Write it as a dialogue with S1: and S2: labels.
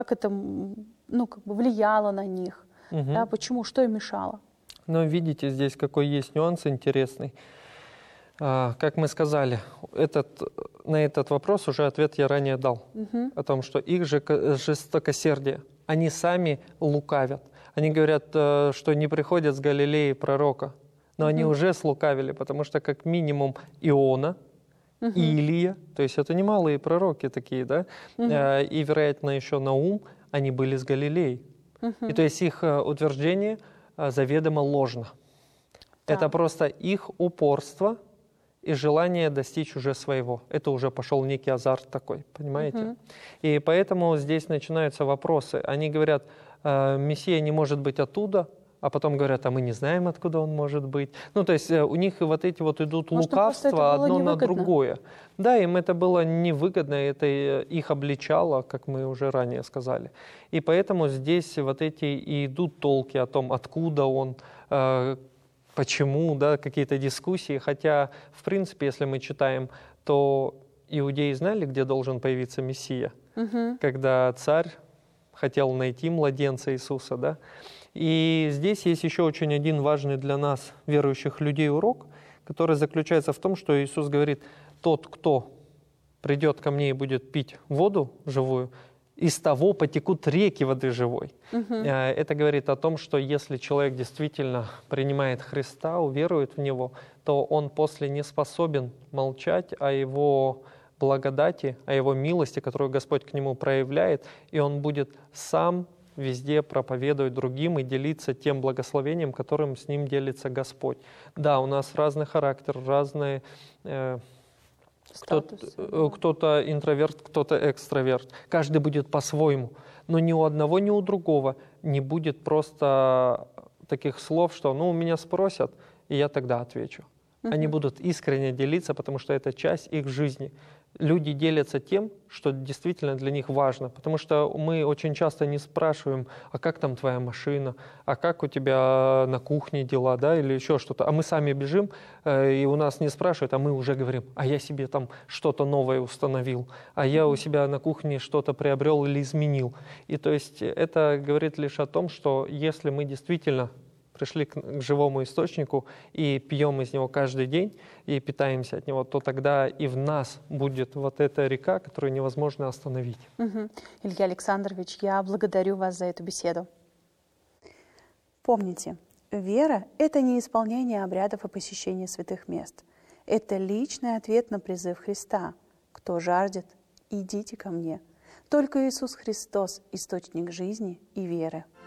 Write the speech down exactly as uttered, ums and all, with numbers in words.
S1: как это ну, как бы влияло на них? Угу. Да, почему? Что им мешало?
S2: Но видите, здесь какой есть нюанс интересный. А, как мы сказали, этот, на этот вопрос уже ответ я ранее дал. Угу. О том, что их же жестокосердие, они сами лукавят. Они говорят, что не приходят с Галилеи пророка. Но угу. они уже слукавили, потому что как минимум Иона, угу. Илия, то есть это немалые пророки такие, да, угу. и, вероятно, еще Наум, они были с Галилеи. Угу. И то есть их утверждение заведомо ложно. Да. Это просто их упорство и желание достичь уже своего. Это уже пошел некий азарт такой, понимаете? Угу. И поэтому здесь начинаются вопросы. Они говорят, Мессия не может быть оттуда, а потом говорят, а мы не знаем, откуда он может быть. Ну, то есть у них вот эти вот идут Может, лукавства одно на другое. Да, им это было невыгодно, это их обличало, как мы уже ранее сказали. И поэтому здесь вот эти и идут толки о том, откуда он, э, почему, да, какие-то дискуссии. Хотя, в принципе, если мы читаем, то иудеи знали, где должен появиться Мессия. Угу. Когда царь хотел найти младенца Иисуса, да. И здесь есть еще очень один важный для нас, верующих людей, урок, который заключается в том, что Иисус говорит, тот, кто придет ко мне и будет пить воду живую, из того потекут реки воды живой. Угу. Это говорит о том, что если человек действительно принимает Христа, уверует в Него, то он после не способен молчать о Его благодати, о Его милости, которую Господь к нему проявляет, и он будет сам везде проповедовать другим и делиться тем благословением, которым с ним делится Господь. Да, у нас разный характер, разные... Э, кто-то, да. кто-то интроверт, кто-то экстраверт. Каждый будет по-своему. Но ни у одного, ни у другого не будет просто таких слов, что «ну, у меня спросят, и я тогда отвечу». Uh-huh. Они будут искренне делиться, потому что это часть их жизни. Люди делятся тем, что действительно для них важно. Потому что мы очень часто не спрашиваем, а как там твоя машина, а как у тебя на кухне дела, да, или еще что-то. А мы сами бежим, и у нас не спрашивают, а мы уже говорим, а я себе там что-то новое установил, а я у себя на кухне что-то приобрел или изменил. И то есть это говорит лишь о том, что если мы действительно пришли к, к живому источнику и пьем из него каждый день и питаемся от него, то тогда и в нас будет вот эта река, которую невозможно остановить.
S1: Угу. Илья Александрович, я благодарю вас за эту беседу. Помните, вера – это не исполнение обрядов и посещение святых мест. Это личный ответ на призыв Христа. Кто жаждет, идите ко мне. Только Иисус Христос – источник жизни и веры.